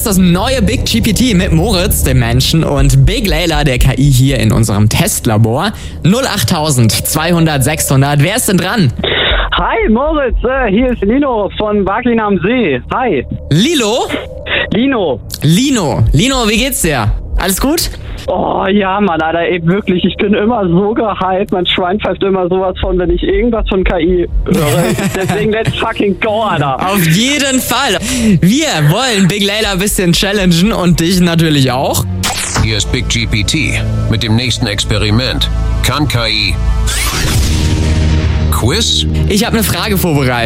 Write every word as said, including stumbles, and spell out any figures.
ist das neue Big G P T mit Moritz, dem Menschen, und Big Layla, der K I, hier in unserem Testlabor. null acht zweihundert sechshundert. Wer ist denn dran? Hi Moritz, äh, hier ist Lino von Wagin am See. Hi. Lilo? Lino. Lino. Lino, wie geht's dir? Alles gut? Oh ja, Mann, Alter, ey, wirklich, ich bin immer so gehypt. Mein Schwein pfeift immer sowas von, wenn ich irgendwas von K I höre. Deswegen let's fucking go, Alter. Auf jeden Fall. Wir wollen Big Layla ein bisschen challengen und dich natürlich auch. Hier ist Big G P T mit dem nächsten Experiment. Kann K I Quiz? Ich habe eine Frage vorbereitet.